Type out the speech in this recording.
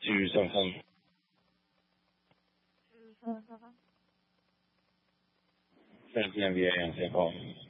继续上升。现在 NBA 2,000号。